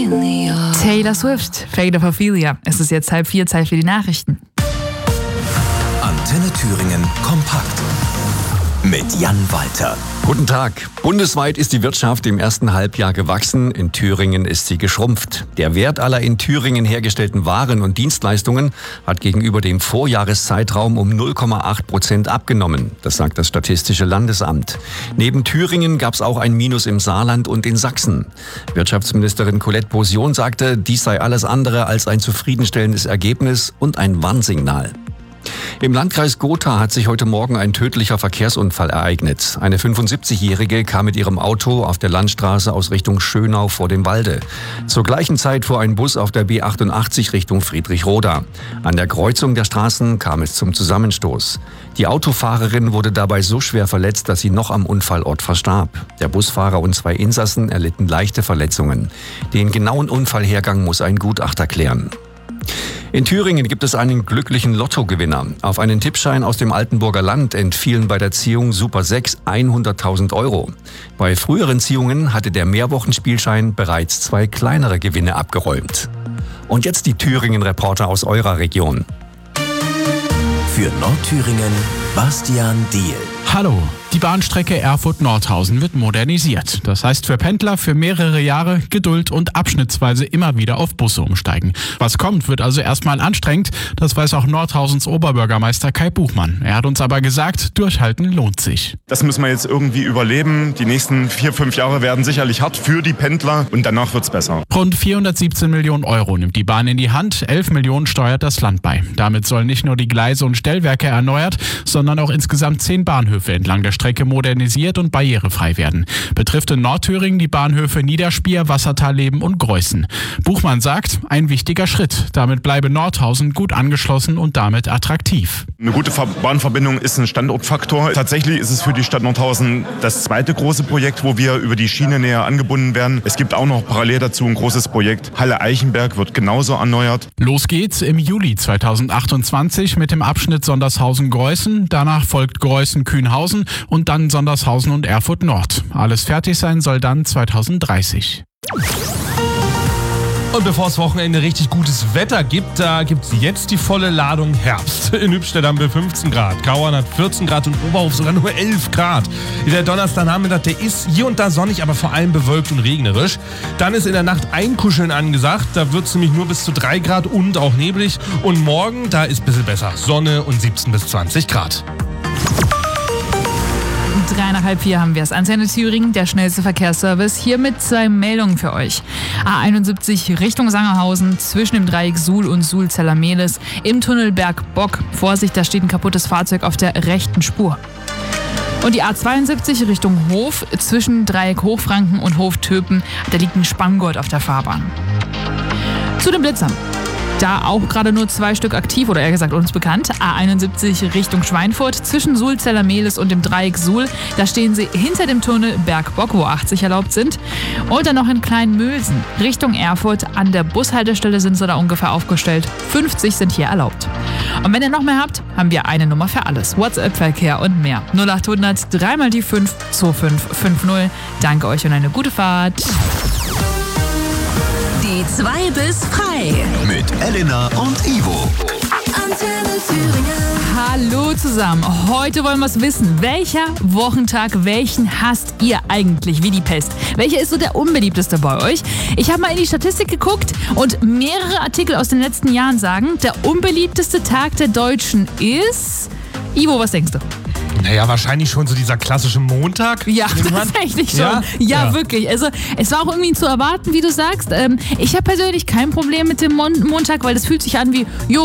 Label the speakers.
Speaker 1: Taylor Swift, Fate of Ophelia. Es ist jetzt 3:30, Zeit für die Nachrichten.
Speaker 2: Antenne Thüringen kompakt mit Jan Walter.
Speaker 3: Guten Tag. Bundesweit ist die Wirtschaft im ersten Halbjahr gewachsen. In Thüringen ist sie geschrumpft. Der Wert aller in Thüringen hergestellten Waren und Dienstleistungen hat gegenüber dem Vorjahreszeitraum um 0,8% abgenommen. Das sagt das Statistische Landesamt. Neben Thüringen gab es auch ein Minus im Saarland und in Sachsen. Wirtschaftsministerin Colette Bosion sagte, dies sei alles andere als ein zufriedenstellendes Ergebnis und ein Warnsignal. Im Landkreis Gotha hat sich heute Morgen ein tödlicher Verkehrsunfall ereignet. Eine 75-Jährige kam mit ihrem Auto auf der Landstraße aus Richtung Schönau vor dem Walde. Zur gleichen Zeit fuhr ein Bus auf der B88 Richtung Friedrichroda. An der Kreuzung der Straßen kam es zum Zusammenstoß. Die Autofahrerin wurde dabei so schwer verletzt, dass sie noch am Unfallort verstarb. Der Busfahrer und 2 Insassen erlitten leichte Verletzungen. Den genauen Unfallhergang muss ein Gutachter klären. In Thüringen gibt es einen glücklichen Lottogewinner. Auf einen Tippschein aus dem Altenburger Land entfielen bei der Ziehung Super 6 100.000 Euro. Bei früheren Ziehungen hatte der Mehrwochenspielschein bereits 2 kleinere Gewinne abgeräumt. Und jetzt die Thüringen-Reporter aus eurer Region.
Speaker 2: Für Nordthüringen Bastian Diehl.
Speaker 4: Hallo, die Bahnstrecke Erfurt-Nordhausen wird modernisiert. Das heißt für Pendler für mehrere Jahre Geduld und abschnittsweise immer wieder auf Busse umsteigen. Was kommt, wird also erstmal anstrengend. Das weiß auch Nordhausens Oberbürgermeister Kai Buchmann. Er hat uns aber gesagt, durchhalten lohnt sich.
Speaker 5: Das müssen wir jetzt irgendwie überleben. Die nächsten 4-5 Jahre werden sicherlich hart für die Pendler und danach wird's besser.
Speaker 4: Rund 417 Millionen Euro nimmt die Bahn in die Hand. 11 Millionen steuert das Land bei. Damit sollen nicht nur die Gleise und Stellwerke erneuert, sondern auch insgesamt 10 Bahnhöfe entlang der Strecke modernisiert und barrierefrei werden. Betrifft in Nordthüringen die Bahnhöfe Niederspier, Wassertalleben und Greußen. Buchmann sagt, ein wichtiger Schritt. Damit bleibe Nordhausen gut angeschlossen und damit attraktiv.
Speaker 5: Eine gute Bahnverbindung ist ein Standortfaktor. Tatsächlich ist es für die Stadt Nordhausen das zweite große Projekt, wo wir über die Schiene näher angebunden werden. Es gibt auch noch parallel dazu ein großes Projekt. Halle-Eichenberg wird genauso erneuert.
Speaker 4: Los geht's im Juli 2028 mit dem Abschnitt Sondershausen-Greußen. Danach folgt Greußen-Kühnhausen und dann Sondershausen und Erfurt Nord. Alles fertig sein soll dann 2030.
Speaker 6: Und bevor es Wochenende richtig gutes Wetter gibt, da gibt es jetzt die volle Ladung Herbst. In Hübstedt haben wir 15 Grad, Kauern hat 14 Grad und Oberhof sogar nur 11 Grad. Der Donnerstagnachmittag, der ist hier und da sonnig, aber vor allem bewölkt und regnerisch. Dann ist in der Nacht Einkuscheln angesagt, da wird es nämlich nur bis zu 3 Grad und auch neblig. Und morgen, da ist ein bisschen besser, Sonne und 17 bis 20 Grad.
Speaker 1: 3 nach halb 4 haben wir es. Antenne Thüringen, der schnellste Verkehrsservice. Hier mit 2 Meldungen für euch. A71 Richtung Sangerhausen zwischen dem Dreieck Suhl und Suhl-Zellermehlis im Tunnel Bergbock. Vorsicht, da steht ein kaputtes Fahrzeug auf der rechten Spur. Und die A72 Richtung Hof zwischen Dreieck Hochfranken und Hof Töpen. Da liegt ein Spanngurt auf der Fahrbahn. Zu den Blitzern. Da auch gerade nur 2 Stück aktiv, oder eher gesagt uns bekannt. A71 Richtung Schweinfurt zwischen Suhl-Zellermehlis und dem Dreieck Suhl. Da stehen sie hinter dem Tunnel Bergbock, wo 80 erlaubt sind. Und dann noch in Kleinmülsen Richtung Erfurt. An der Bushaltestelle sind sie da ungefähr aufgestellt. 50 sind hier erlaubt. Und wenn ihr noch mehr habt, haben wir eine Nummer für alles. WhatsApp-Verkehr und mehr. 0800 3 mal die 5 2550. Danke euch und eine gute Fahrt.
Speaker 7: Die 2 bis frei.
Speaker 2: Mit Elena und Ivo.
Speaker 7: Antenne Thüringen.
Speaker 1: Hallo zusammen. Heute wollen wir es wissen. Welcher Wochentag, welchen hasst ihr eigentlich wie die Pest? Welcher ist so der unbeliebteste bei euch? Ich habe mal in die Statistik geguckt und mehrere Artikel aus den letzten Jahren sagen, der unbeliebteste Tag der Deutschen ist... Ivo, was denkst du?
Speaker 6: Naja, wahrscheinlich schon so dieser klassische Montag.
Speaker 1: Ja, tatsächlich schon. Ja, wirklich. Also es war auch irgendwie zu erwarten, wie du sagst. Ich habe persönlich kein Problem mit dem Montag, weil das fühlt sich an wie,